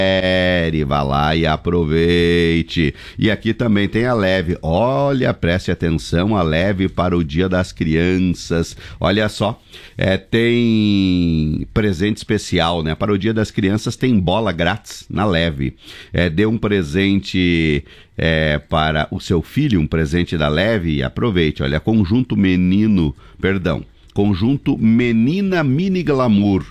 Vá lá e aproveite. E aqui também tem a Leve. Olha, preste atenção, a Leve para o Dia das Crianças. Olha só, tem presente especial, né? Para o Dia das Crianças tem bola grátis na Leve. Dê um presente para o seu filho, um presente da Leve e aproveite. Olha, conjunto Menina Mini Glamour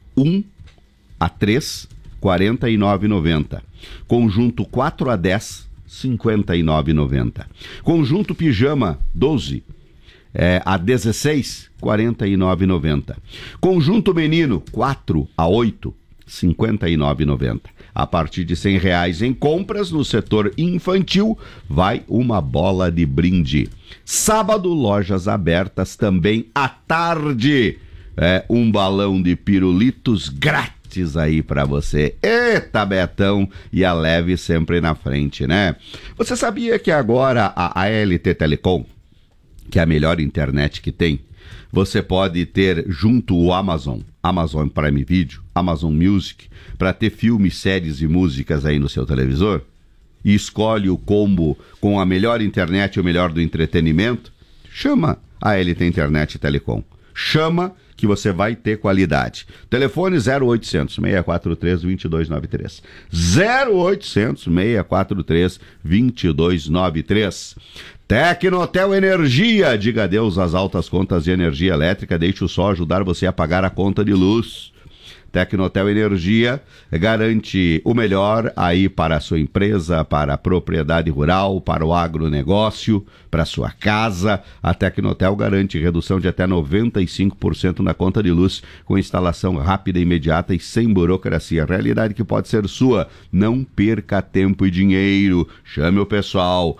1-3, R$ 49,90. Conjunto 4-10, R$ 59,90. Conjunto Pijama 12 a 16, R$ 49,90. Conjunto Menino 4-8, R$ 59,90. A partir de R$100 em compras no setor infantil, vai uma bola de brinde. Sábado, lojas abertas também à tarde. Um balão de pirulitos grátis aí pra você. Eita, Betão! E a Leve sempre na frente, né? Você sabia que agora a ALT Telecom, que é a melhor internet que tem, você pode ter junto o Amazon Prime Video, Amazon Music, para ter filmes, séries e músicas aí no seu televisor? E escolhe o combo com a melhor internet e o melhor do entretenimento? Chama a ALT Internet Telecom. Chama que você vai ter qualidade. Telefone 0800 643 2293. 0800 643 2293. Tecnotel Energia. Diga adeus às altas contas de energia elétrica. Deixe o sol ajudar você a pagar a conta de luz. Tecnotel Energia garante o melhor aí para a sua empresa, para a propriedade rural, para o agronegócio, para a sua casa. A Tecnotel garante redução de até 95% na conta de luz, com instalação rápida, imediata e sem burocracia. Realidade que pode ser sua. Não perca tempo e dinheiro. Chame o pessoal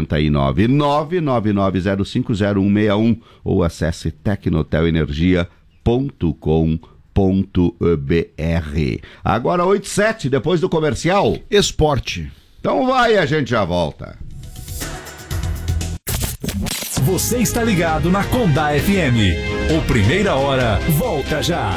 499-9905-0161 ou acesse tecnotelenergia.com.br. Agora 8h07, depois do comercial Esporte. Então vai, a gente já volta. Você está ligado na Condá FM. O Primeira Hora volta já.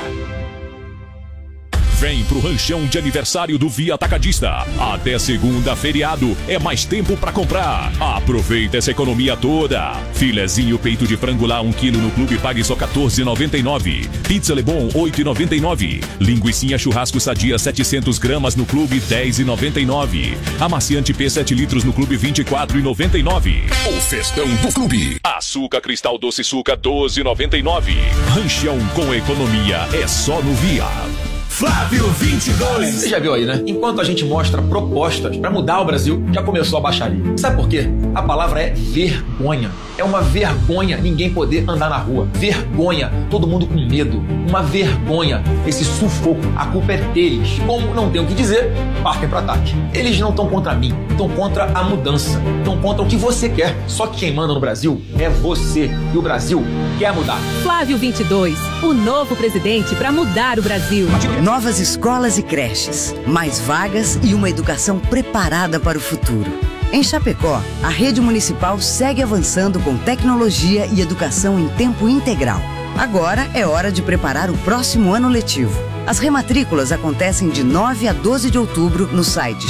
Vem pro ranchão de aniversário do Via Atacadista. Até segunda, feriado, é mais tempo pra comprar. Aproveita essa economia toda. Filezinho peito de frango lá 1 kg no clube, pague só R$14,99. Pizza Lebon 8,99. Linguicinha churrasco sadia 700 gramas no clube, R$10,99. Amaciante P 7 litros no clube, R$24,99. O festão do clube. Açúcar Cristal Doce Suca, R$12,99. Ranchão com economia é só no Via. Flávio 22. Você já viu aí, né? Enquanto a gente mostra propostas para mudar o Brasil, já começou a baixaria. Sabe por quê? A palavra é vergonha. É uma vergonha ninguém poder andar na rua. Vergonha. Todo mundo com medo. Uma vergonha. Esse sufoco. A culpa é deles. Como não tem o que dizer, partem para ataque. Eles não estão contra mim. Estão contra a mudança. Estão contra o que você quer. Só que quem manda no Brasil é você. E o Brasil quer mudar. Flávio 22. O novo presidente para mudar o Brasil. Novas escolas e creches, mais vagas e uma educação preparada para o futuro. Em Chapecó, a rede municipal segue avançando com tecnologia e educação em tempo integral. Agora é hora de preparar o próximo ano letivo. As rematrículas acontecem de 9 a 12 de outubro no site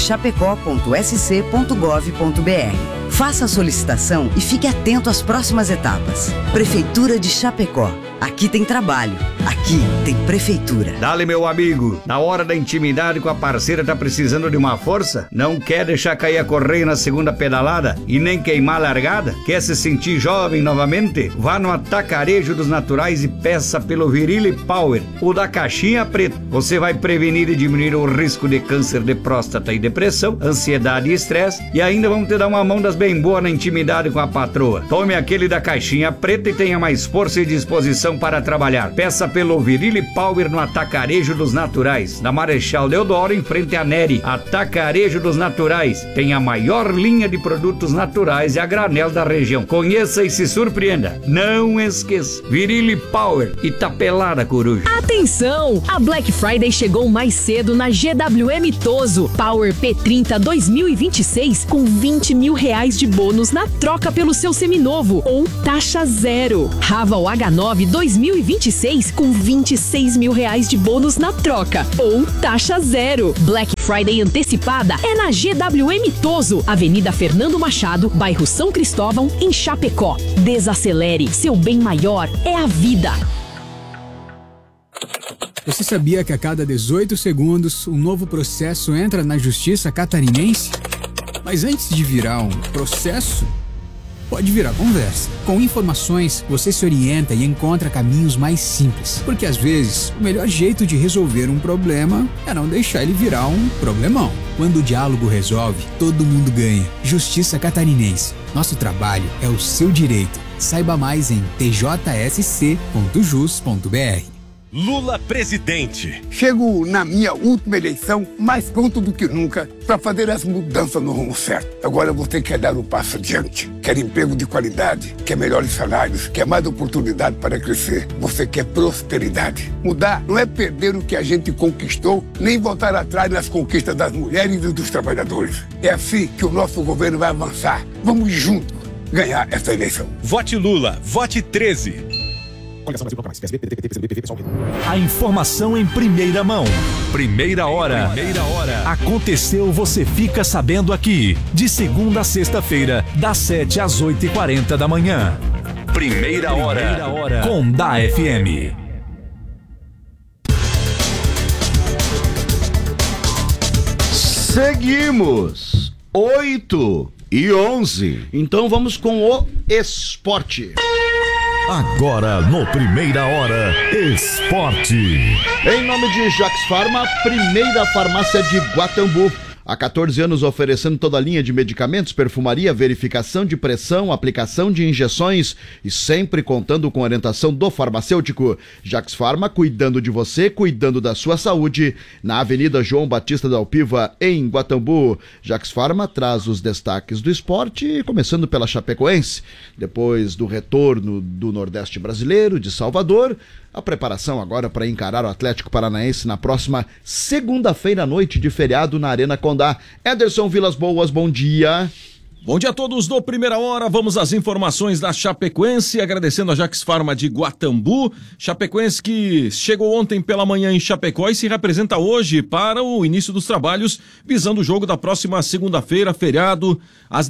chapecó.sc.gov.br. Faça a solicitação e fique atento às próximas etapas. Prefeitura de Chapecó. Aqui tem trabalho, aqui tem prefeitura. Dale, meu amigo, na hora da intimidade com a parceira tá precisando de uma força? Não quer deixar cair a correia na segunda pedalada e nem queimar a largada? Quer se sentir jovem novamente? Vá no Atacarejo dos Naturais e peça pelo Virile Power, o da caixinha preta. Você vai prevenir e diminuir o risco de câncer de próstata e depressão, ansiedade e estresse, e ainda vamos te dar uma mão das bem boas na intimidade com a patroa. Tome aquele da caixinha preta e tenha mais força e disposição para trabalhar. Peça pelo Virile Power no Atacarejo dos Naturais, na Marechal Deodoro, em frente à Neri. Atacarejo dos Naturais tem a maior linha de produtos naturais e a granel da região. Conheça e se surpreenda. Não esqueça, Virile Power, Itapelada Coruja. Atenção! A Black Friday chegou mais cedo na GWM Toso. Power P30 2026 com R$20 mil de bônus na troca pelo seu seminovo ou taxa zero. Raval H9 2026 com 26 mil reais de bônus na troca ou taxa zero. Black Friday antecipada é na GWM Toso, Avenida Fernando Machado, bairro São Cristóvão, em Chapecó. Desacelere, seu bem maior é a vida. Você sabia que a cada 18 segundos um novo processo entra na Justiça Catarinense? Mas antes de virar um processo, pode virar conversa. Com informações, você se orienta e encontra caminhos mais simples. Porque às vezes, o melhor jeito de resolver um problema é não deixar ele virar um problemão. Quando o diálogo resolve, todo mundo ganha. Justiça Catarinense. Nosso trabalho é o seu direito. Saiba mais em tjsc.jus.br. Lula presidente. Chego na minha última eleição mais pronto do que nunca para fazer as mudanças no rumo certo. Agora você quer dar um passo adiante, quer emprego de qualidade, quer melhores salários, quer mais oportunidade para crescer. Você quer prosperidade. Mudar não é perder o que a gente conquistou, nem voltar atrás nas conquistas das mulheres e dos trabalhadores. É assim que o nosso governo vai avançar. Vamos juntos ganhar essa eleição. Vote Lula, vote 13. A informação em primeira mão. Primeira hora. Aconteceu, você fica sabendo aqui. De segunda a sexta-feira, das 7 às 8h40 da manhã. Primeira hora. Com Da FM. Seguimos. 8h11. Então vamos com o esporte. Agora no Primeira Hora, esporte. Em nome de Jax Farma, primeira farmácia de Guatambu. Há 14 anos oferecendo toda a linha de medicamentos, perfumaria, verificação de pressão, aplicação de injeções e sempre contando com orientação do farmacêutico. Jax Farma, cuidando de você, cuidando da sua saúde, na Avenida João Batista da Alpiva, em Guatambu. Jax Farma traz os destaques do esporte, começando pela Chapecoense. Depois do retorno do Nordeste brasileiro, de Salvador, a preparação agora para encarar o Atlético Paranaense na próxima segunda-feira à noite de feriado na Arena Condá. Ederson Vilas Boas, bom dia. Bom dia a todos do Primeira Hora, vamos às informações da Chapecoense, agradecendo a Jax Farma de Guatambu. Chapecoense que chegou ontem pela manhã em Chapecó e se representa hoje para o início dos trabalhos, visando o jogo da próxima segunda-feira, feriado, às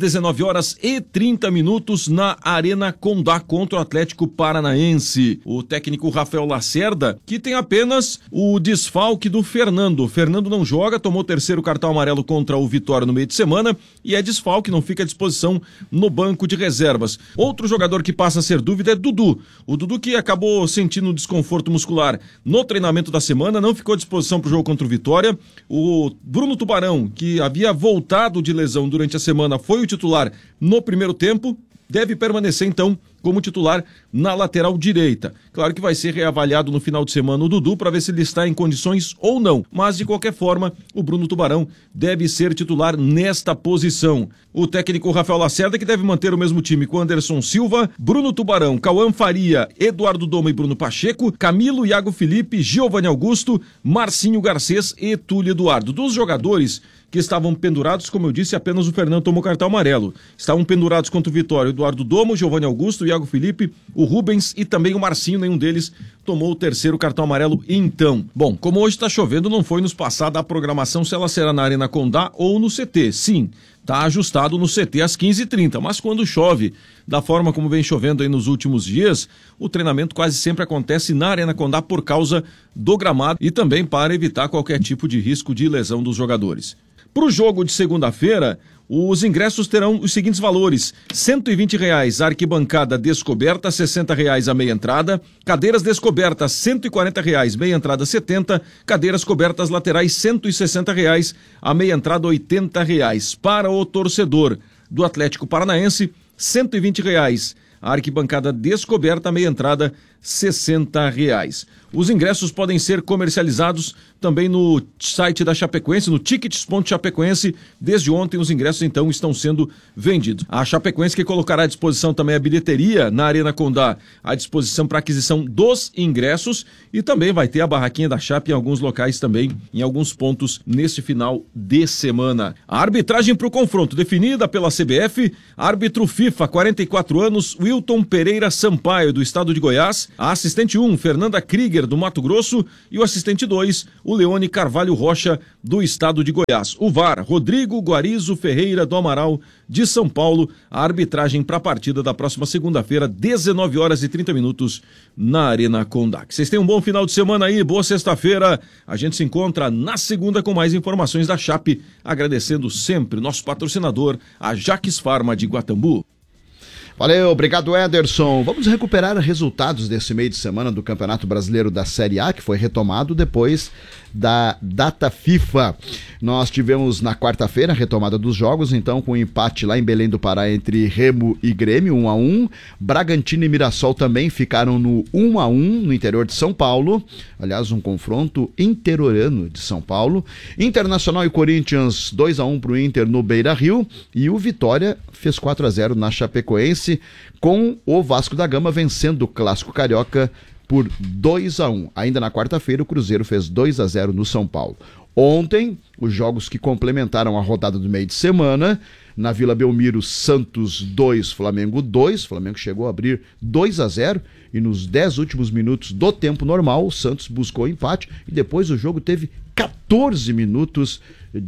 19h30 na Arena Condá contra o Atlético Paranaense. O técnico Rafael Lacerda, que tem apenas o desfalque do Fernando. O Fernando não joga, tomou o terceiro cartão amarelo contra o Vitória no meio de semana e é desfalque, não fica à disposição no banco de reservas. Outro jogador que passa a ser dúvida é Dudu. O Dudu, que acabou sentindo desconforto muscular no treinamento da semana, não ficou à disposição para o jogo contra o Vitória. O Bruno Tubarão, que havia voltado de lesão durante a semana, foi o titular no primeiro tempo, deve permanecer então como titular na lateral direita. Claro que vai ser reavaliado no final de semana o Dudu para ver se ele está em condições ou não, mas de qualquer forma o Bruno Tubarão deve ser titular nesta posição. O técnico Rafael Lacerda, que deve manter o mesmo time com Anderson Silva, Bruno Tubarão, Cauã Faria, Eduardo Doma e Bruno Pacheco, Camilo, Iago Felipe, Giovanni Augusto, Marcinho Garcês e Túlio Eduardo. Dos jogadores que estavam pendurados, como eu disse, apenas o Fernando tomou cartão amarelo. Estavam pendurados contra o Vitória, o Eduardo Domo, o Giovanni Augusto, o Iago Felipe, o Rubens e também o Marcinho, nenhum deles tomou o terceiro cartão amarelo então. Bom, como hoje está chovendo, não foi nos passada a programação se ela será na Arena Condá ou no CT. Sim, está ajustado no CT às 15h30, mas quando chove, da forma como vem chovendo aí nos últimos dias, o treinamento quase sempre acontece na Arena Condá por causa do gramado e também para evitar qualquer tipo de risco de lesão dos jogadores. Para o jogo de segunda-feira, os ingressos terão os seguintes valores: R$120 a arquibancada descoberta, R$60 a meia entrada, cadeiras descobertas R$140, meia entrada R$70, cadeiras cobertas laterais R$160, a meia entrada R$80. Para o torcedor do Atlético Paranaense, R$120. A arquibancada descoberta, meia entrada R$60. Os ingressos podem ser comercializados também no site da Chapecoense, no Tickets.Chapecoense. Desde ontem os ingressos então estão sendo vendidos. A Chapecoense que colocará à disposição também a bilheteria na Arena Condá, à disposição para aquisição dos ingressos, e também vai ter a barraquinha da Chape em alguns locais também, em alguns pontos neste final de semana. A arbitragem para o confronto definida pela CBF, árbitro FIFA, 44 anos, Wilton Pereira Sampaio, do estado de Goiás, a assistente 1, Fernanda Krieger, do Mato Grosso, e o assistente 2, o Leone Carvalho Rocha, do estado de Goiás. O VAR, Rodrigo Guarizo Ferreira do Amaral, de São Paulo. A arbitragem para a partida da próxima segunda-feira, 19 horas e 30 minutos, na Arena Condá. Vocês tenham um bom final de semana aí, boa sexta-feira. A gente se encontra na segunda com mais informações da Chape, agradecendo sempre nosso patrocinador, a Jaques Farma de Guatambu. Valeu, obrigado, Ederson. Vamos recuperar resultados desse meio de semana do Campeonato Brasileiro da Série A, que foi retomado depois da data FIFA. Nós tivemos na quarta-feira a retomada dos jogos, então com um empate lá em Belém do Pará entre Remo e Grêmio, 1-1. Bragantino e Mirassol também ficaram no 1-1 no interior de São Paulo. Aliás, um confronto interiorano de São Paulo. Internacional e Corinthians, 2-1 para o Inter no Beira-Rio. E o Vitória fez 4-0 na Chapecoense, com o Vasco da Gama vencendo o Clássico Carioca por 2-1. Ainda na quarta-feira, o Cruzeiro fez 2-0 no São Paulo. Ontem, os jogos que complementaram a rodada do meio de semana: na Vila Belmiro, Santos 2, Flamengo 2. Flamengo chegou a abrir 2-0 e nos 10 últimos minutos do tempo normal, o Santos buscou empate e depois o jogo teve 14 minutos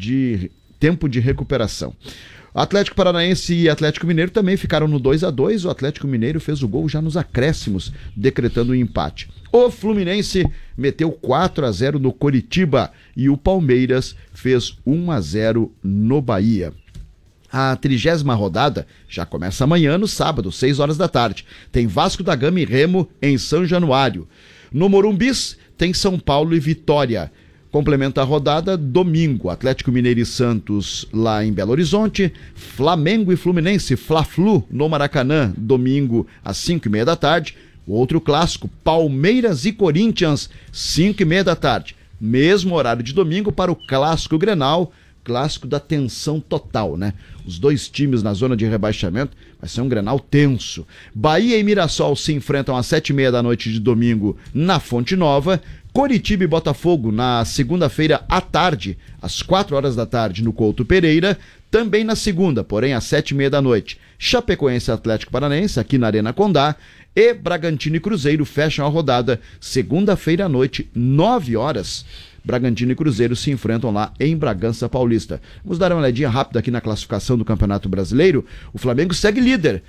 de tempo de recuperação. Atlético Paranaense e Atlético Mineiro também ficaram no 2-2. O Atlético Mineiro fez o gol já nos acréscimos, decretando o empate. O Fluminense meteu 4-0 no Coritiba e o Palmeiras fez 1-0 no Bahia. A 30ª rodada já começa amanhã, no sábado, 6 horas da tarde. Tem Vasco da Gama e Remo em São Januário. No Morumbis tem São Paulo e Vitória. Complementa a rodada domingo, Atlético Mineiro e Santos lá em Belo Horizonte, Flamengo e Fluminense, Fla-Flu no Maracanã, domingo às 5h30 da tarde. O outro clássico, Palmeiras e Corinthians, 5h30 da tarde. Mesmo horário de domingo para o Clássico Grenal, clássico da tensão total, né? Os dois times na zona de rebaixamento, vai ser um Grenal tenso. Bahia e Mirassol se enfrentam às 7h30 da noite de domingo na Fonte Nova. Coritiba e Botafogo na segunda-feira à tarde, às 4 horas da tarde, no Couto Pereira. Também na segunda, porém às 7h30 da noite, Chapecoense e Atlético Paranaense, aqui na Arena Condá. E Bragantino e Cruzeiro fecham a rodada segunda-feira à noite, 9 horas. Bragantino e Cruzeiro se enfrentam lá em Bragança Paulista. Vamos dar uma olhadinha rápida aqui na classificação do Campeonato Brasileiro. O Flamengo segue líder,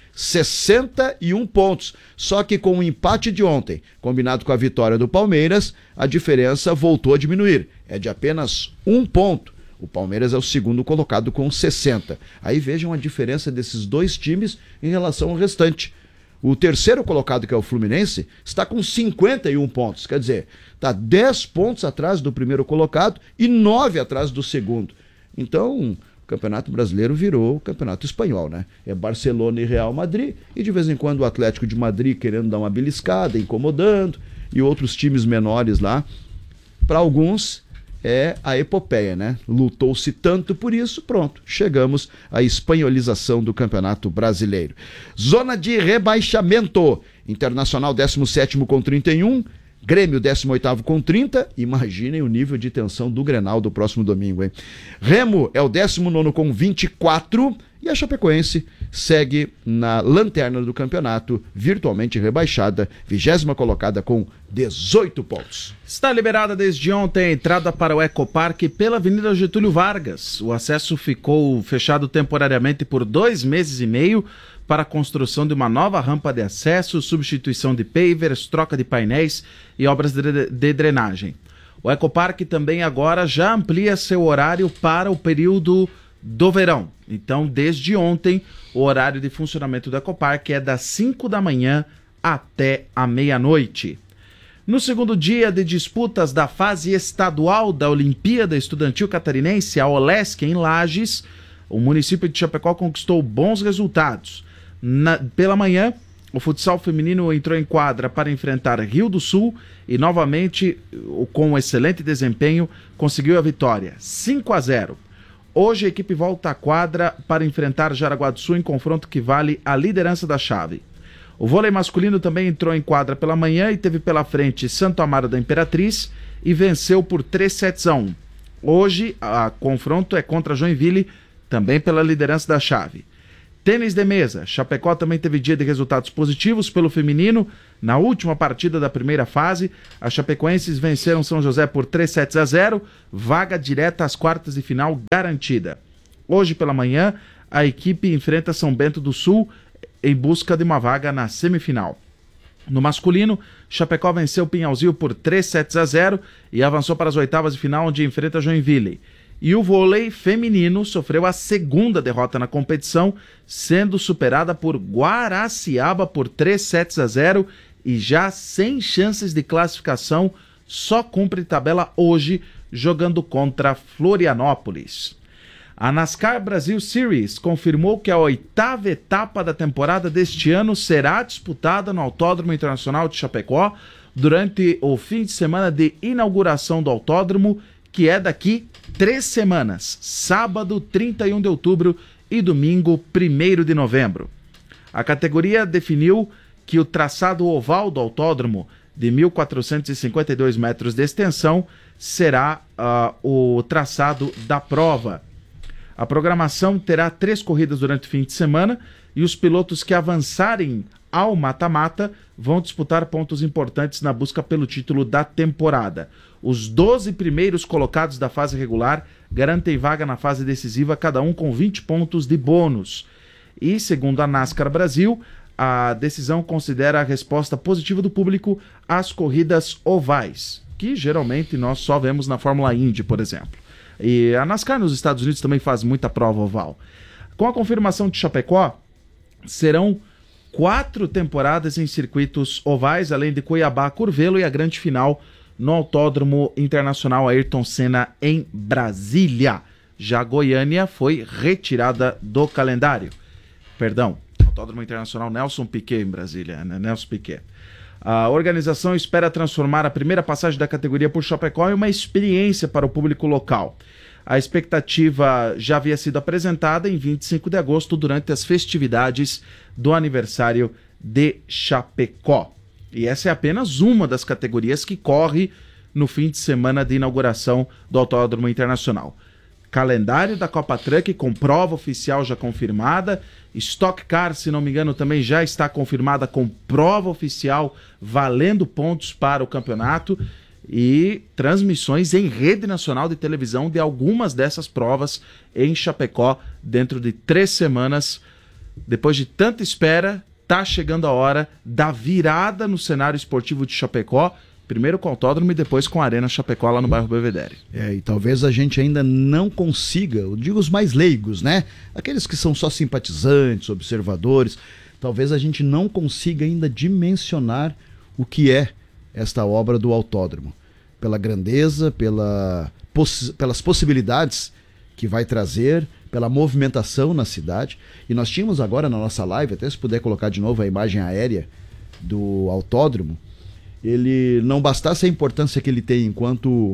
61 pontos. Só que com o empate de ontem, combinado com a vitória do Palmeiras, a diferença voltou a diminuir. É de apenas 1 ponto. O Palmeiras é o segundo colocado com 60. Aí vejam a diferença desses dois times em relação ao restante. O terceiro colocado, que é o Fluminense, está com 51 pontos. Quer dizer, está 10 pontos atrás do primeiro colocado e 9 atrás do segundo. Então, o Campeonato Brasileiro virou o Campeonato Espanhol, né? É Barcelona e Real Madrid, e de vez em quando o Atlético de Madrid querendo dar uma beliscada, incomodando, e outros times menores lá. Para alguns é a epopeia, né? Lutou-se tanto por isso, pronto, chegamos à espanholização do Campeonato Brasileiro. Zona de rebaixamento: Internacional 17º com 31, Grêmio 18º com 30, imaginem o nível de tensão do Grenal do próximo domingo, hein? Remo é o 19º com 24 e a Chapecoense segue na lanterna do campeonato, virtualmente rebaixada, 20ª colocada com 18 pontos. Está liberada desde ontem a entrada para o Ecoparque pela Avenida Getúlio Vargas. O acesso ficou fechado temporariamente por 2 meses e meio para a construção de uma nova rampa de acesso, substituição de pavers, troca de painéis e obras de drenagem. O Ecoparque também agora já amplia seu horário para o período do verão. Então, desde ontem, o horário de funcionamento do Ecoparque é das 5 da manhã até a meia-noite. No segundo dia de disputas da fase estadual da Olimpíada Estudantil Catarinense, a Olesc, em Lages, o município de Chapecó conquistou bons resultados. Pela manhã, O futsal feminino entrou em quadra para enfrentar Rio do Sul e novamente, com um excelente desempenho, conseguiu a vitória, 5-0. Hoje a equipe volta à quadra para enfrentar Jaraguá do Sul em confronto que vale a liderança da chave. O vôlei masculino também entrou em quadra pela manhã e teve pela frente Santo Amaro da Imperatriz e venceu por 3-1. Hoje a confronto é contra Joinville, também pela liderança da chave. Tênis de mesa, Chapecó também teve dia de resultados positivos pelo feminino. Na última partida da primeira fase, as chapecoenses venceram São José por 3-0, vaga direta às quartas de final garantida. Hoje pela manhã, a equipe enfrenta São Bento do Sul em busca de uma vaga na semifinal. No masculino, Chapecó venceu Pinhalzinho por 3-0 e avançou para as oitavas de final, onde enfrenta Joinville. E o vôlei feminino sofreu a segunda derrota na competição, sendo superada por Guaraciaba por 3-0 e já sem chances de classificação, só cumpre tabela hoje, jogando contra Florianópolis. A NASCAR Brasil Series confirmou que a 8ª etapa da temporada deste ano será disputada no Autódromo Internacional de Chapecó durante o fim de semana de inauguração do autódromo, que é daqui 3 semanas, sábado 31 de outubro e domingo 1º de novembro. A categoria definiu que o traçado oval do autódromo, de 1.452 metros de extensão, será o traçado da prova. A programação terá 3 corridas durante o fim de semana e os pilotos que avançarem ao mata-mata vão disputar pontos importantes na busca pelo título da temporada. Os 12 primeiros colocados da fase regular garantem vaga na fase decisiva, cada um com 20 pontos de bônus. E, segundo a NASCAR Brasil, a decisão considera a resposta positiva do público às corridas ovais, que geralmente nós só vemos na Fórmula Indy, por exemplo. E a NASCAR nos Estados Unidos também faz muita prova oval. Com a confirmação de Chapecó, serão 4 temporadas em circuitos ovais, além de Cuiabá, Curvelo e a grande final no Autódromo Internacional Ayrton Senna em Brasília. Já Goiânia foi retirada do calendário. Perdão, Autódromo Internacional Nelson Piquet em Brasília, né? Nelson Piquet. A organização espera transformar a primeira passagem da categoria por Chapecó em uma experiência para o público local. A expectativa já havia sido apresentada em 25 de agosto durante as festividades do aniversário de Chapecó. E essa é apenas uma das categorias que corre no fim de semana de inauguração do Autódromo Internacional. Calendário da Copa Truck com prova oficial já confirmada. Stock Car, se não me engano, também já está confirmada com prova oficial valendo pontos para o campeonato. E transmissões em rede nacional de televisão de algumas dessas provas em Chapecó dentro de 3 semanas. Depois de tanta espera, está chegando a hora da virada no cenário esportivo de Chapecó, primeiro com o autódromo e depois com a Arena Chapecó lá no bairro Belvedere. E talvez a gente ainda não consiga, eu digo os mais leigos, né? Aqueles que são só simpatizantes, observadores, talvez a gente não consiga ainda dimensionar o que é esta obra do autódromo. Pela grandeza, pelas possibilidades que vai trazer, pela movimentação na cidade. E nós tínhamos agora na nossa live, até se puder colocar de novo a imagem aérea do autódromo, ele não bastasse a importância que ele tem enquanto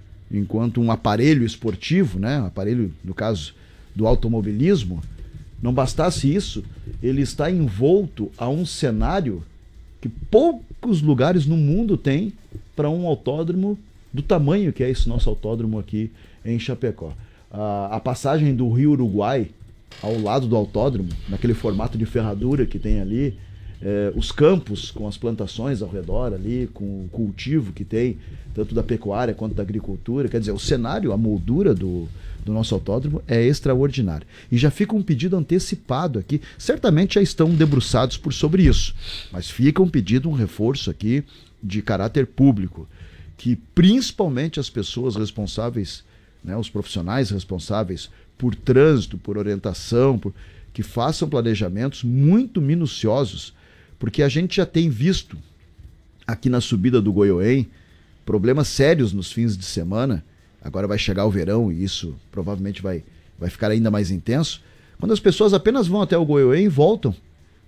um aparelho esportivo, né? Um aparelho, no caso do automobilismo, não bastasse isso, ele está envolto a um cenário que poucos lugares no mundo têm para um autódromo do tamanho que é esse nosso autódromo aqui em Chapecó. A passagem do Rio Uruguai ao lado do autódromo, naquele formato de ferradura que tem ali, os campos com as plantações ao redor ali, com o cultivo que tem, tanto da pecuária quanto da agricultura, quer dizer, o cenário, a moldura do nosso autódromo é extraordinário. E já fica um pedido antecipado aqui, certamente já estão debruçados por sobre isso, mas fica um pedido, um reforço aqui de caráter público, que principalmente as pessoas responsáveis, né, os profissionais responsáveis por trânsito, por orientação, que façam planejamentos muito minuciosos, porque a gente já tem visto aqui na subida do Goiôém problemas sérios nos fins de semana. Agora vai chegar o verão e isso provavelmente vai ficar ainda mais intenso, quando as pessoas apenas vão até o Goiôém e voltam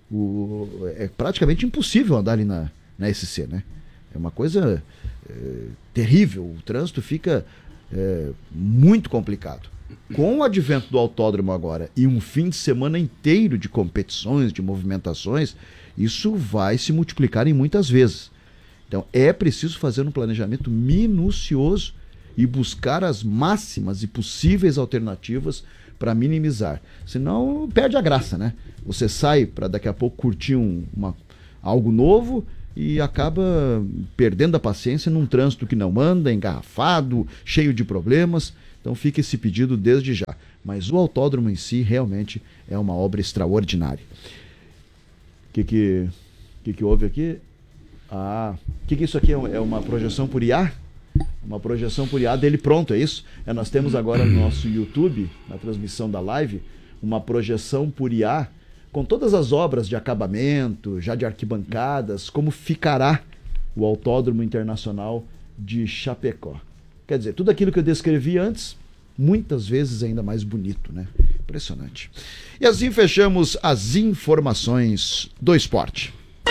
É praticamente impossível andar ali na SC, né? É uma coisa terrível, o trânsito fica muito complicado. Com o advento do autódromo agora e um fim de semana inteiro de competições, de movimentações, isso vai se multiplicar em muitas vezes. Então é preciso fazer um planejamento minucioso e buscar as máximas e possíveis alternativas para minimizar. Senão perde a graça, né? Você sai para daqui a pouco curtir algo novo e acaba perdendo a paciência num trânsito que não anda, engarrafado, cheio de problemas. Então fica esse pedido desde já. Mas o autódromo em si realmente é uma obra extraordinária. O que houve aqui? O que isso aqui é uma projeção por IA? Uma projeção por IA dele pronto, é isso? Nós temos agora no nosso YouTube, na transmissão da live, uma projeção por IA com todas as obras de acabamento, já de arquibancadas, como ficará o Autódromo Internacional de Chapecó. Quer dizer, tudo aquilo que eu descrevi antes, muitas vezes ainda mais bonito, né? Impressionante. E assim fechamos as informações do esporte.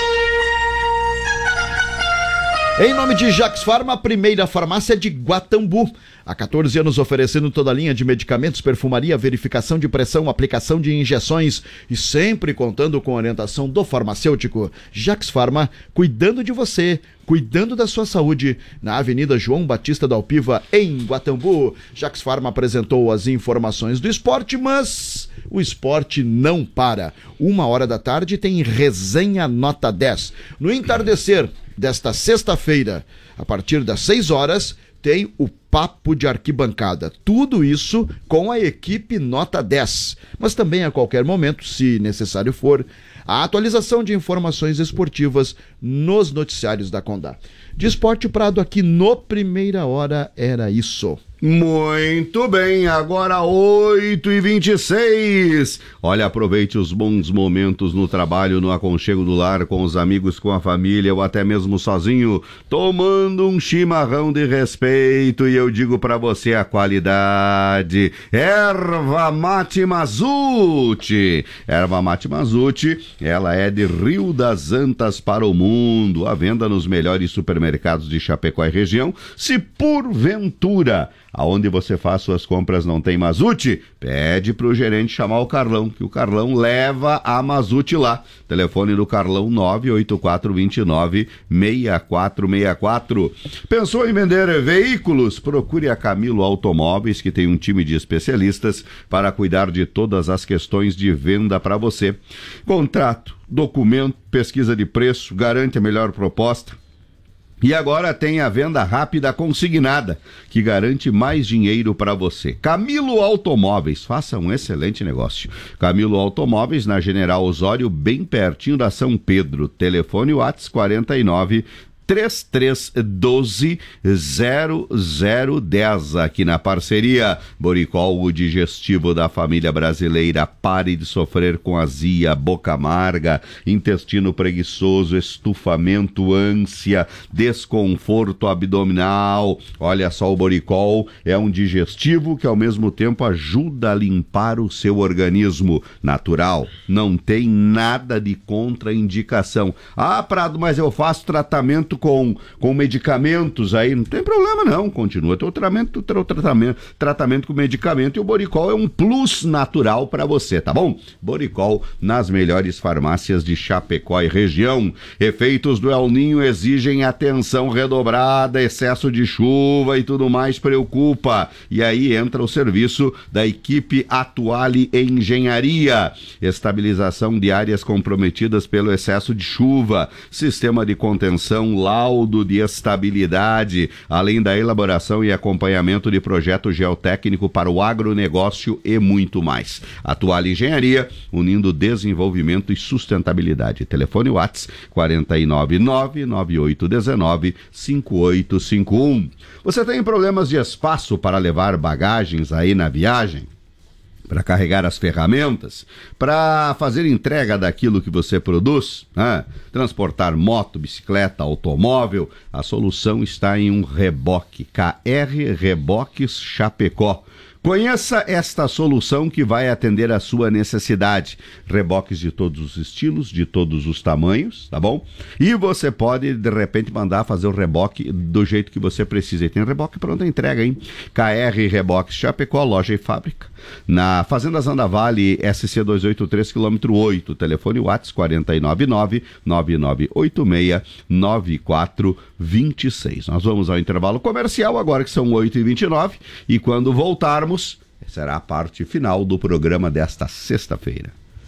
Em nome de Jax Farma, a primeira farmácia de Guatambu. Há 14 anos oferecendo toda a linha de medicamentos, perfumaria, verificação de pressão, aplicação de injeções e sempre contando com a orientação do farmacêutico. Jax Farma, cuidando de você, cuidando da sua saúde, na Avenida João Batista da Alpiva, em Guatambu. Jax Farma apresentou as informações do esporte, mas o esporte não para. 13h tem resenha nota 10. No entardecer desta sexta-feira, a partir das 6h, tem o Papo de Arquibancada. Tudo isso com a equipe nota 10. Mas também a qualquer momento, se necessário for, a atualização de informações esportivas nos noticiários da Condá. De Esporte Prado aqui no Primeira Hora era isso. Muito bem, agora 8h26. Olha, aproveite os bons momentos no trabalho, no aconchego do lar, com os amigos, com a família ou até mesmo sozinho, tomando um chimarrão de respeito. E eu digo pra você a qualidade. Erva Mate Mazute. Erva Mate Mazute, ela é de Rio das Antas para o mundo. À venda nos melhores supermercados de Chapecó e região. Se porventura aonde você faz suas compras não tem Mazute, pede pro gerente chamar o Carlão, que o Carlão leva a Mazute lá. Telefone do Carlão 98429-6464. Pensou em vender veículos? Procure a Camilo Automóveis, que tem um time de especialistas para cuidar de todas as questões de venda para você. Contrato, documento, pesquisa de preço, garante a melhor proposta. E agora tem a venda rápida consignada, que garante mais dinheiro para você. Camilo Automóveis, faça um excelente negócio. Camilo Automóveis, na General Osório, bem pertinho da São Pedro. Telefone WhatsApp 49 3312-0010, aqui na parceria. Boricol, o digestivo da família brasileira. Pare de sofrer com azia, boca amarga, intestino preguiçoso, estufamento, ânsia, desconforto abdominal. Olha só, o Boricol é um digestivo que ao mesmo tempo ajuda a limpar o seu organismo. Natural, não tem nada de contraindicação. Ah, Prado, mas eu faço tratamento com medicamentos aí, não tem problema não, continua teu tratamento com medicamento, e o Boricol é um plus natural para você, tá bom? Boricol nas melhores farmácias de Chapecó e região. Efeitos do El Ninho exigem atenção redobrada, excesso de chuva e tudo mais preocupa, e aí entra o serviço da equipe Atuale Engenharia, estabilização de áreas comprometidas pelo excesso de chuva, sistema de contenção, laudo de estabilidade, além da elaboração e acompanhamento de projeto geotécnico para o agronegócio e muito mais. Atual Engenharia, unindo desenvolvimento e sustentabilidade. Telefone WhatsApp 499-9819-5851. Você tem problemas de espaço para levar bagagens aí na viagem? Para carregar as ferramentas, para fazer entrega daquilo que você produz, transportar moto, bicicleta, automóvel, a solução está em um reboque. KR Reboques Chapecó. Conheça esta solução que vai atender a sua necessidade. Reboques de todos os estilos, de todos os tamanhos, tá bom? E você pode, de repente, mandar fazer o reboque do jeito que você precisa. E tem reboque pronta entrega, hein? KR Reboques Chapecó, loja e fábrica. Na Fazenda Zandavale, SC 283, km 8. Telefone WhatsApp 499-9986-9426. Nós vamos ao intervalo comercial agora que são 8h29 e quando voltarmos, será a parte final do programa desta sexta-feira.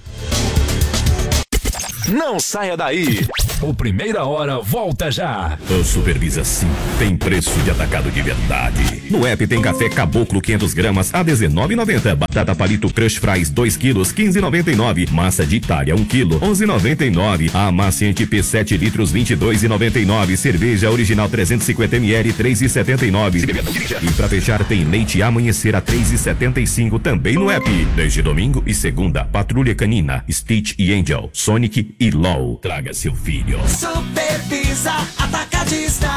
Não saia daí. O Primeira Hora volta já. O Supervisa Sim tem preço de atacado de verdade. No app tem café Caboclo 500 gramas a R$19,90. Batata Palito Crush Fries 2 quilos, R$15,99. Massa de Itália 1 quilo, R$11,99. Amaciante P 7 litros, R$22,99. Cerveja original 350 ml, R$3,79. E pra fechar tem leite Amanhecer a R$3,75 também no app. Desde domingo e segunda, Patrulha Canina, Stitch e Angel, Sonic e LOL. Traga seu filho. Supervisa Atacadista.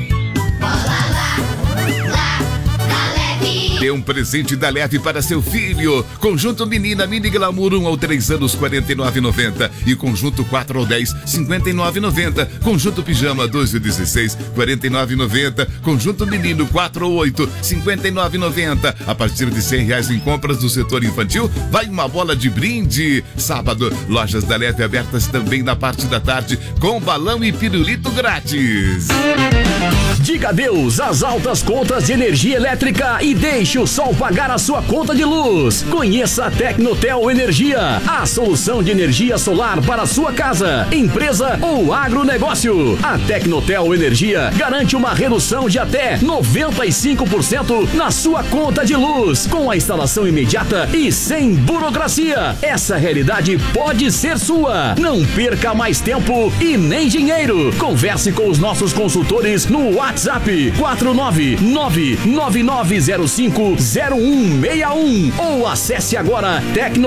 Dê um presente da Leve para seu filho. Conjunto Menina Mini Glamour 1 ao 3 anos, R$49,90. E conjunto 4 ao 10, R$59,90. Conjunto Pijama 2 ao 16, R$49,90. Conjunto Menino 4 ao 8, R$59,90. A partir de R$100 em compras do setor infantil, vai uma bola de brinde. Sábado, lojas da Leve abertas também na parte da tarde, com balão e pirulito grátis. Diga adeus às altas contas de energia elétrica e deixe o sol pagar a sua conta de luz. Conheça a Tecnotel Energia, a solução de energia solar para a sua casa, empresa ou agronegócio. A Tecnotel Energia garante uma redução de até 95% na sua conta de luz, com a instalação imediata e sem burocracia. Essa realidade pode ser sua. Não perca mais tempo e nem dinheiro. Converse com os nossos consultores no WhatsApp 49999050161 ou acesse agora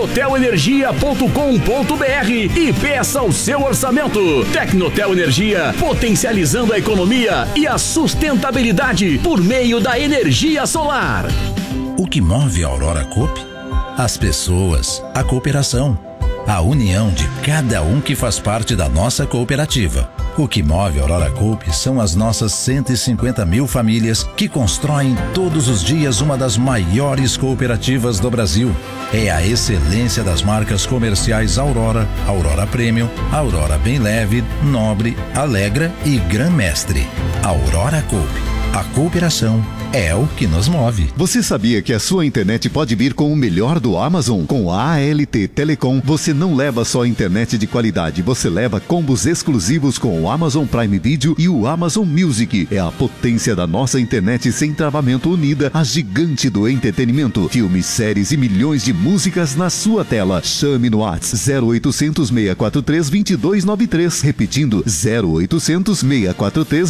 tecnotelenergia.com.br e peça o seu orçamento. Tecnotel Energia, potencializando a economia e a sustentabilidade por meio da energia solar. O que move a Aurora Coop? As pessoas, a cooperação, a união de cada um que faz parte da nossa cooperativa. O que move a Aurora Coop são as nossas 150 mil famílias que constroem todos os dias uma das maiores cooperativas do Brasil. É a excelência das marcas comerciais Aurora, Aurora Premium, Aurora Bem Leve, Nobre, Alegra e Gran Mestre. Aurora Coop. A cooperação é o que nos move. Você sabia que a sua internet pode vir com o melhor do Amazon? Com a ALT Telecom, você não leva só internet de qualidade, você leva combos exclusivos com o Amazon Prime Video e o Amazon Music. É a potência da nossa internet sem travamento unida, a gigante do entretenimento. Filmes, séries e milhões de músicas na sua tela. Chame no WhatsApp 0800 643 2293. Repetindo, 0800 643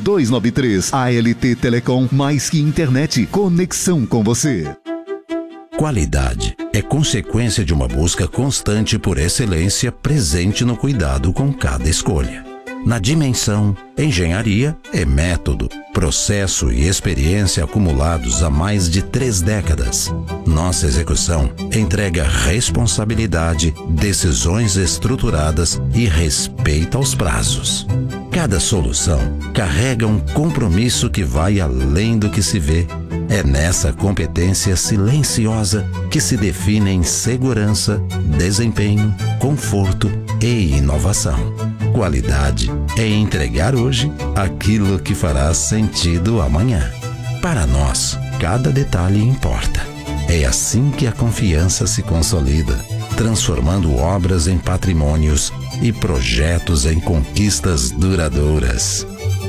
2293. ALT Telecom, mais que internet, conexão com você. Qualidade é consequência de uma busca constante por excelência presente no cuidado com cada escolha. Na Dimensão, engenharia é método, processo e experiência acumulados há mais de 3 décadas. Nossa execução entrega responsabilidade, decisões estruturadas e respeito aos prazos. Cada solução carrega um compromisso que vai além do que se vê. É nessa competência silenciosa que se definem segurança, desempenho, conforto e inovação. Qualidade é entregar hoje aquilo que fará sentido amanhã. Para nós, cada detalhe importa. É assim que a confiança se consolida, transformando obras em patrimônios e projetos em conquistas duradouras.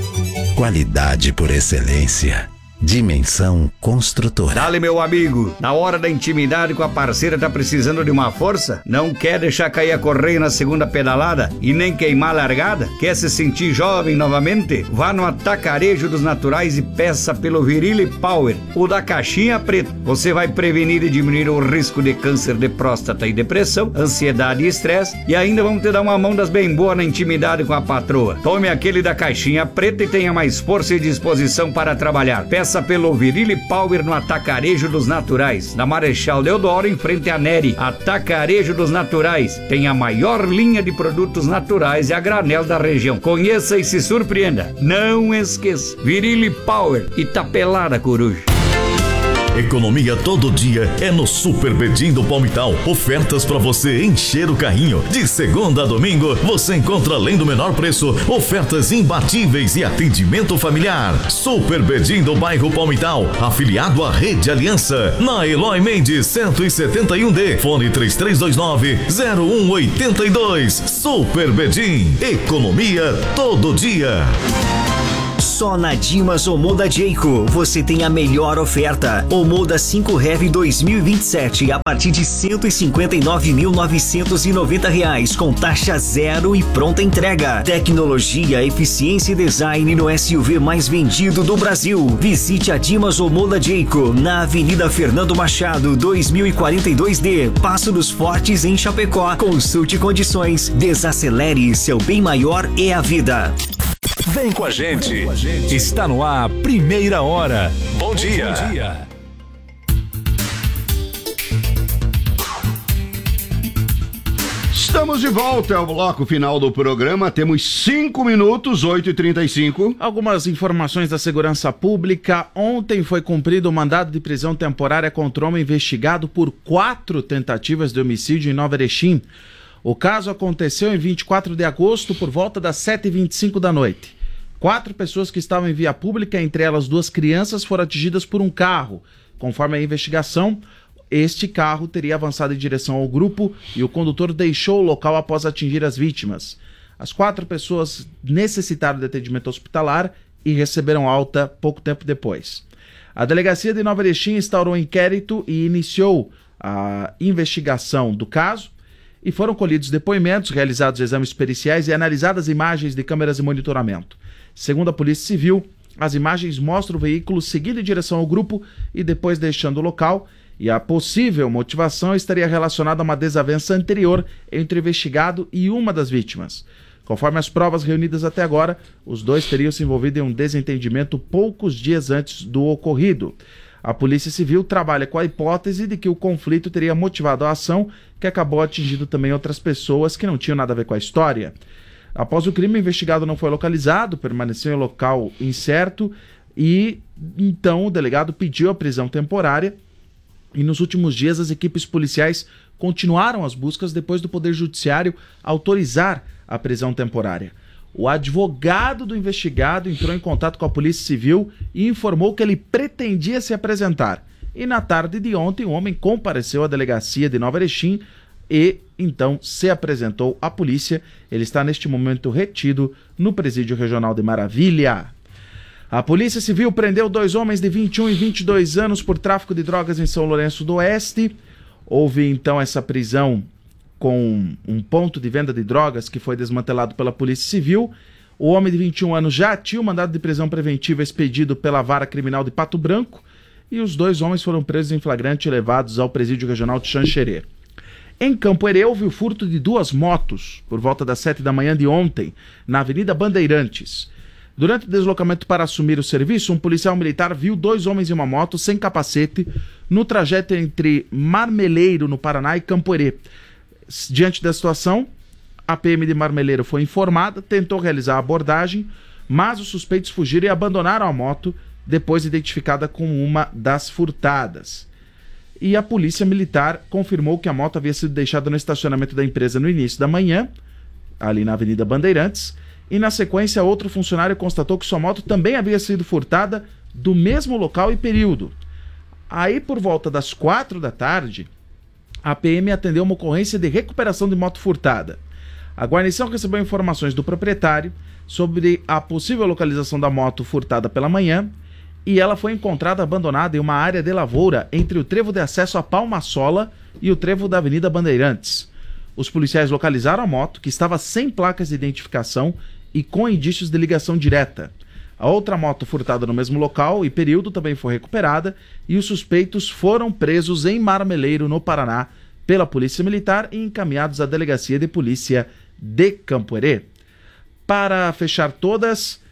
Qualidade por excelência. Dimensão Construtora. Dale, meu amigo, na hora da intimidade com a parceira tá precisando de uma força? Não quer deixar cair a correia na segunda pedalada e nem queimar a largada? Quer se sentir jovem novamente? Vá no Atacarejo dos Naturais e peça pelo Virile Power, o da caixinha preta. Você vai prevenir e diminuir o risco de câncer de próstata e depressão, ansiedade e estresse, e ainda vamos te dar uma mão das bem boas na intimidade com a patroa. Tome aquele da caixinha preta e tenha mais força e disposição para trabalhar. Peça Peça pelo Virile Power no Atacarejo dos Naturais, na Marechal Deodoro, em frente à Neri. Atacarejo dos Naturais tem a maior linha de produtos naturais e a granel da região. Conheça e se surpreenda. Não esqueça, Virile Power, Itapelada, Coruja. Economia todo dia é no Super Bedim do Palmital. Ofertas para você encher o carrinho. De segunda a domingo, você encontra, além do menor preço, ofertas imbatíveis e atendimento familiar. Super Bedim do bairro Palmital, afiliado à Rede Aliança, na Eloy Mendes 171D, fone 3329-0182. Super Bedim, economia todo dia. Só na Dimas Omoda Jayco você tem a melhor oferta. Omoda 5 Heavy 2027 a partir de R$ 159.990 com taxa zero e pronta entrega. Tecnologia, eficiência e design no SUV mais vendido do Brasil. Visite a Dimas Omoda Jayco na Avenida Fernando Machado 2042D, Passo dos Fortes, em Chapecó. Consulte condições. Desacelere, seu bem maior é a vida. Vem com a gente. Está no ar, Primeira Hora. Bom dia. Bom dia. Estamos de volta ao bloco final do programa. Temos 5 minutos, 8h35. Algumas informações da segurança pública. Ontem foi cumprido o mandado de prisão temporária contra um homem investigado por 4 tentativas de homicídio em Nova Erechim. O caso aconteceu em 24 de agosto, por volta das 7h25 da noite. 4 pessoas que estavam em via pública, entre elas 2 crianças, foram atingidas por um carro. Conforme a investigação, este carro teria avançado em direção ao grupo e o condutor deixou o local após atingir as vítimas. As 4 pessoas necessitaram de atendimento hospitalar e receberam alta pouco tempo depois. A delegacia de Nova Erechim instaurou um inquérito e iniciou a investigação do caso. E foram colhidos depoimentos, realizados exames periciais e analisadas imagens de câmeras de monitoramento. Segundo a Polícia Civil, as imagens mostram o veículo seguindo em direção ao grupo e depois deixando o local, e a possível motivação estaria relacionada a uma desavença anterior entre o investigado e uma das vítimas. Conforme as provas reunidas até agora, os 2 teriam se envolvido em um desentendimento poucos dias antes do ocorrido. A Polícia Civil trabalha com a hipótese de que o conflito teria motivado a ação, que acabou atingindo também outras pessoas que não tinham nada a ver com a história. Após o crime, o investigado não foi localizado, permaneceu em local incerto e então o delegado pediu a prisão temporária e nos últimos dias as equipes policiais continuaram as buscas depois do Poder Judiciário autorizar a prisão temporária. O advogado do investigado entrou em contato com a Polícia Civil e informou que ele pretendia se apresentar. E na tarde de ontem, o homem compareceu à delegacia de Nova Erechim e então se apresentou à polícia. Ele está neste momento retido no Presídio Regional de Maravilha. A Polícia Civil prendeu 2 homens de 21 e 22 anos por tráfico de drogas em São Lourenço do Oeste. Houve então essa prisão com um ponto de venda de drogas que foi desmantelado pela Polícia Civil. O homem de 21 anos já tinha o mandado de prisão preventiva expedido pela Vara Criminal de Pato Branco e os 2 homens foram presos em flagrante e levados ao Presídio Regional de Xanxerê. Em Campo Herê houve o furto de 2 motos por volta das 7 da manhã de ontem, na Avenida Bandeirantes. Durante o deslocamento para assumir o serviço, um policial militar viu 2 homens em uma moto sem capacete no trajeto entre Marmeleiro, no Paraná, e Campo Herê. Diante da situação, a PM de Marmeleiro foi informada, tentou realizar a abordagem, mas os suspeitos fugiram e abandonaram a moto, depois identificada como uma das furtadas. E a polícia militar confirmou que a moto havia sido deixada no estacionamento da empresa no início da manhã, ali na Avenida Bandeirantes, e na sequência outro funcionário constatou que sua moto também havia sido furtada do mesmo local e período. Aí, por volta das 4 da tarde, a PM atendeu uma ocorrência de recuperação de moto furtada. A guarnição recebeu informações do proprietário sobre a possível localização da moto furtada pela manhã e ela foi encontrada abandonada em uma área de lavoura entre o trevo de acesso a Palmasola e o trevo da Avenida Bandeirantes. Os policiais localizaram a moto, que estava sem placas de identificação e com indícios de ligação direta. A outra moto furtada no mesmo local e período também foi recuperada e os suspeitos foram presos em Marmeleiro, no Paraná, pela Polícia Militar e encaminhados à Delegacia de Polícia de Campo Herê. Para fechar todas,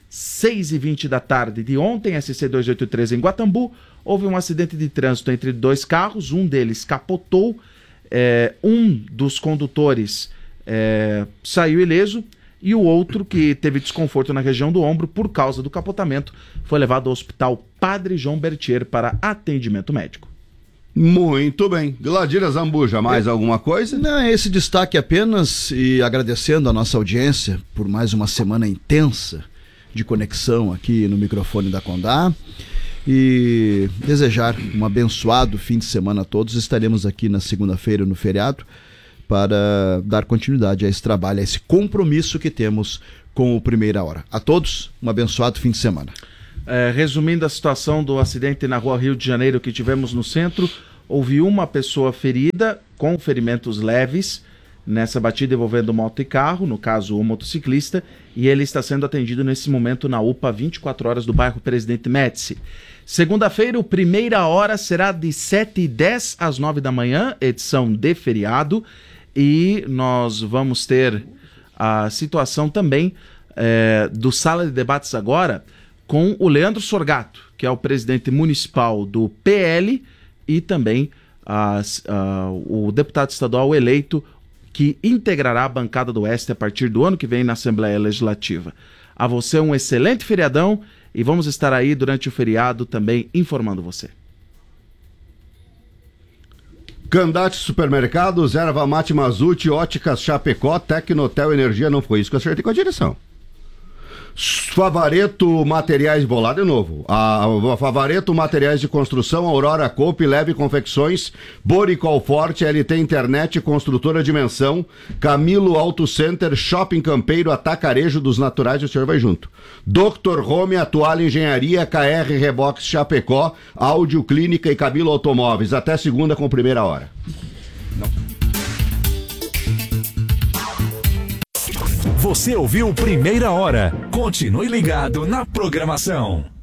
6h20 da tarde de ontem, SC-283 em Guatambu, houve um acidente de trânsito entre dois carros, um deles capotou, um dos condutores saiu ileso e o outro, que teve desconforto na região do ombro por causa do capotamento, foi levado ao Hospital Padre João Bertier para atendimento médico. Muito bem. Gladira Zambuja, mais alguma coisa? Não, esse destaque apenas, e agradecendo a nossa audiência por mais uma semana intensa de conexão aqui no microfone da Condá, e desejar um abençoado fim de semana a todos. Estaremos aqui na segunda-feira no feriado para dar continuidade a esse trabalho, a esse compromisso que temos com o Primeira Hora. A todos, um abençoado fim de semana. Resumindo a situação do acidente na rua Rio de Janeiro que tivemos no centro, houve uma pessoa ferida com ferimentos leves nessa batida envolvendo moto e carro, no caso o motociclista, e ele está sendo atendido nesse momento na UPA 24 horas do bairro Presidente Médici. Segunda-feira, o Primeira Hora será de 7h10 às 9 da manhã, edição de feriado, e nós vamos ter a situação também do Sala de Debates agora, com o Leandro Sorgato, que é o presidente municipal do PL, e também o deputado estadual eleito, que integrará a bancada do Oeste a partir do ano que vem na Assembleia Legislativa. A você um excelente feriadão, e vamos estar aí durante o feriado também informando você. Candate Supermercados, Erva Mate Mazute, Óticas Chapecó, Tecnotel Energia, não foi isso que eu acertei com a direção. Favareto Materiais, vou lá de novo. A Favareto Materiais de Construção, Aurora Coop, Leve Confecções, Boricol Forte, LT Internet, Construtora Dimensão, Camilo Auto Center, Shopping Campeiro, Atacarejo dos Naturais, o senhor vai junto. Dr. Home, Atual Engenharia, KR Rebox Chapecó, Áudio Clínica e Camilo Automóveis. Até segunda com Primeira Hora. Você ouviu Primeira Hora. Continue ligado na programação.